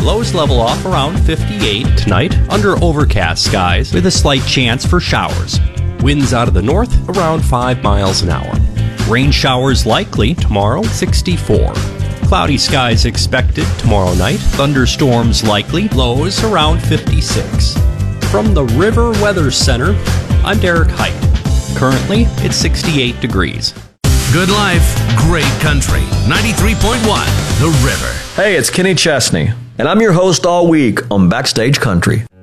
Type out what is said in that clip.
Lows level off around 58 tonight under overcast skies with a slight chance for showers. Winds out of the north around 5 miles an hour. Rain showers likely tomorrow, 64. Cloudy skies expected tomorrow night. Thunderstorms likely, lows around 56. From the River Weather Center, I'm Derek Height. Currently, it's 68 degrees. Good life, great country. 93.1 The River. Hey, it's Kenny Chesney, and I'm your host all week on Backstage Country.